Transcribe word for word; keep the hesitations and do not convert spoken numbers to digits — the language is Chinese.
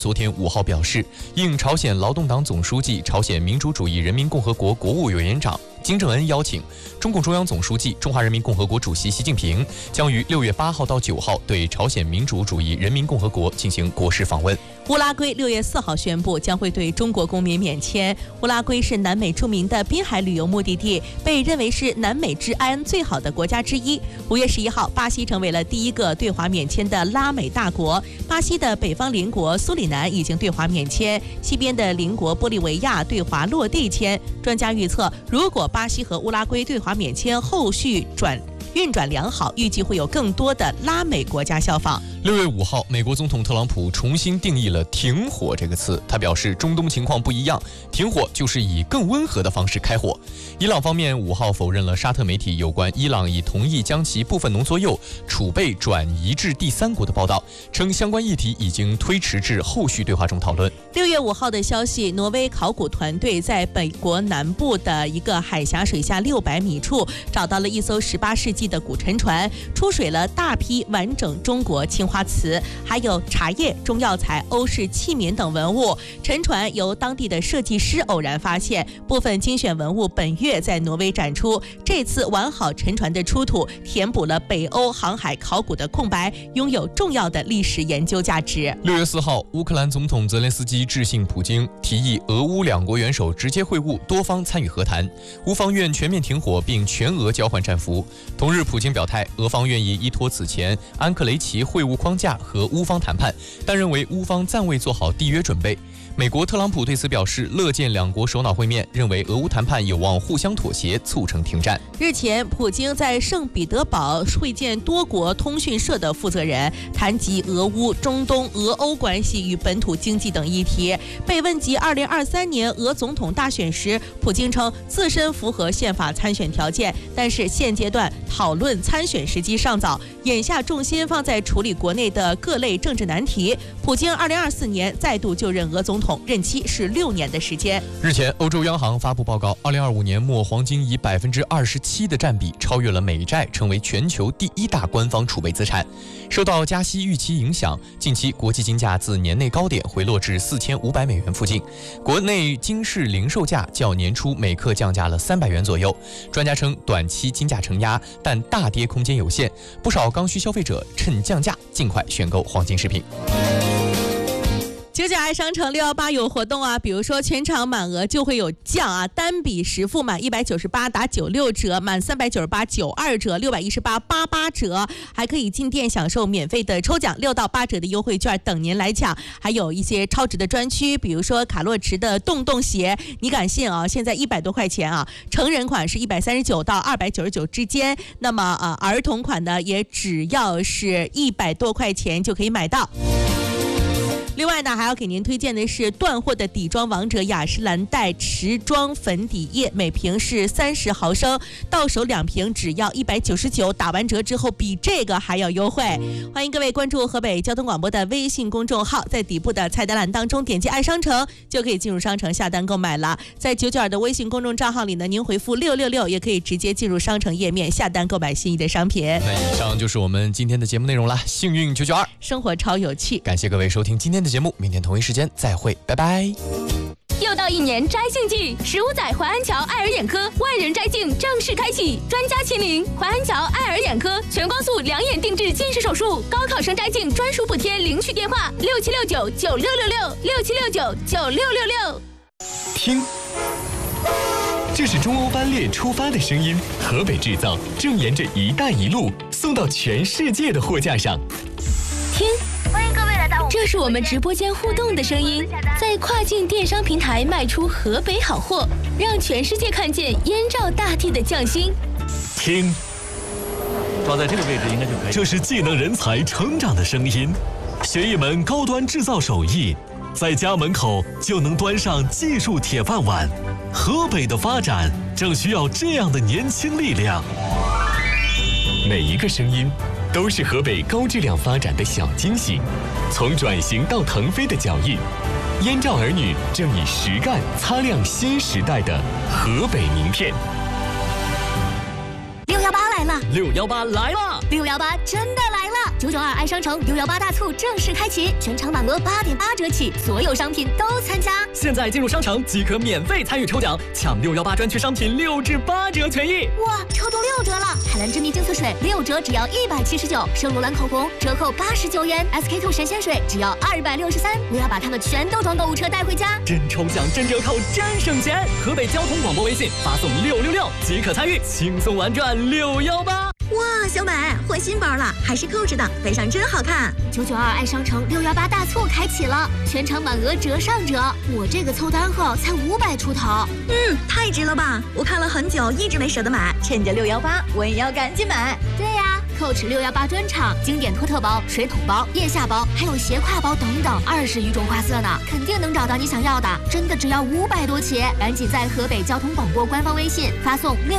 昨天五号表示，应朝鲜劳动党总书记、朝鲜民主主义人民共和国国务委员长金正恩邀请，中共中央总书记、中华人民共和国主席习近平将于六月八号到九号对朝鲜民主主义人民共和国进行国事访问。 乌拉圭六月四号宣布将会对中国公民免签。乌拉圭是南美著名的滨海旅游目的地，被认为是南美治安最好的国家之一。五月十一号，巴西成为了第一个对华免签的拉美大国。巴西的北方邻国苏里南已经对华免签，西边的邻国玻利维亚对华落地签。专家预测，如果巴西和乌拉圭对华免签后续转运转良好，预计会有更多的拉美国家效仿。 六月五号，美国总统特朗普重新定义了停火这个词。他表示，中东情况不一样，停火就是以更温和的方式开火。伊朗方面五号否认了沙特媒体有关伊朗已同意将其部分浓缩铀储备转移至第三国的报道，称相关议题已经推迟至后续对话中讨论。 六月五号的消息，挪威考古团队在美国南部的一个海峡水下六百米处找到了一艘十八世纪的古沉船，出水了大批完整中国青花瓷，还有茶叶、中药材、欧式器皿等文物。沉船由当地的设计师偶然发现，部分精选文物本月在挪威展出。这次完好沉船的出土，填补了北欧航海考古的空白，拥有重要的历史研究价值。 六月四号，乌克兰总统泽连斯基致信普京，提议俄乌两国元首直接会晤，多方参与和谈。乌方愿全面停火，并全俄交换战俘。同日，普京表态，俄方愿意依托此前安克雷奇会晤框架和乌方谈判，但认为乌方暂未做好缔约准备。美国特朗普对此表示，乐见两国首脑会面，认为俄乌谈判有望互相妥协，促成停战。 日前，普京在圣彼得堡会见多国通讯社的负责人，谈及俄乌、中东、俄欧关系与本土经济等议题。被问及二零二三年俄总统大选时，普京称自身符合宪法参选条件，但是现阶段讨论参选时机尚早，眼下重心放在处理国内的各类政治难题。普京二零二四年再度就任俄总统，任期是六年的时间。 日前，欧洲央行发布报告，二零二五年末黄金以百分之二十七的占比超越了美债，成为全球第一大官方储备资产。受到加息预期影响，近期国际金价自年内高点回落至四千五百美元附近，国内金市零售价较年初每克降价了三百元左右。专家称，短期金价承压，但大跌空间有限，不少刚需消费者趁降价尽快选购黄金饰品。 九九爱商城六一八有活动啊，比如说全场满额就会有降啊，单笔实付满一百九十八打九六折，满三百九十八九二折，六百一十八八八折，还可以进店享受免费的抽奖，六到八折的优惠券等您来抢，还有一些超值的专区，比如说卡洛驰的洞洞鞋，你敢信啊？现在一百多块钱啊，成人款是一百三十九到二百九十九之间，那么啊儿童款呢也只要是一百多块钱就可以买到。另外呢，还要给您推荐的是断货的底妆王者雅诗兰黛持妆粉底液，每瓶是三十毫升，到手两瓶只要一百九十九，打完折之后比这个还要优惠。欢迎各位关注河北交通广播的微信公众号，在底部的菜单栏当中点击爱商城，就可以进入商城下单购买了。在九九二的微信公众账号里呢，您回复六六六也可以直接进入商城页面下单购买心仪的商品。 那以上就是我们今天的节目内容了，幸运九九二， 生活超有趣。 感谢各位收听今天的节目，明天同一时间再会，拜拜。 又到一年摘镜季，十五载淮安桥爱尔眼科万人摘镜正式开启，专家亲临淮安桥爱尔眼科全光速两眼定制近视手术，高考生摘镜专属补贴，领取电话六七六九九六六六六七六九九六六六。 听，这是中欧班列出发的声音，河北制造正沿着“一带一路”送到全世界的货架上。 听，欢迎各位来到，这是我们直播间互动的声音，在跨境电商平台卖出河北好货，让全世界看见燕赵大地的匠心。 听， 抓在这个位置应该就可以。 这是技能人才成长的声音，学一门高端制造手艺，在家门口就能端上技术铁饭碗。河北的发展正需要这样的年轻力量。每一个声音都是河北高质量发展的小惊喜，从转型到腾飞的脚印，燕赵儿女正以实干擦亮新时代的河北名片。 六幺八来了， 六幺八来了， 六幺八真的来了。 九九二爱商城六幺八大促正式开启，全场满额八点八折起，所有商品都参加。 现在进入商城即可免费参与抽奖，抢六幺八专区商品六至八折权益。 哇，抽中六折了！海蓝珍妮净色水六折只要一百七十九，圣罗兰口红折扣八十九元 ，S K two 神仙水只要二百六十三。我要把它们全都装购物车带回家。 真抽奖，真折扣，真省钱！河北交通广播微信发送六六六即可参与，轻松玩转六幺八。 哇，小美换新包了，还是扣着的，背上真好看。 九九二爱商城六幺八大促开启了，全场满额折上折。我这个凑单后才五百出头， 嗯，太值了吧！我看了很久，一直没舍得买，趁着六幺八，我也要赶紧买。 对呀、啊、，Coach 六幺八专场，经典托特包、水桶包、腋下包，还有斜挎包等等，二十余种花色呢，肯定能找到你想要的。真的只要五百多起，赶紧在河北交通广播官方微信发送六。